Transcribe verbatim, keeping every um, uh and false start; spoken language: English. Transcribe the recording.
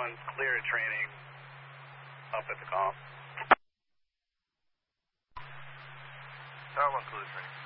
one's clear training up at the call. Tower one clear training.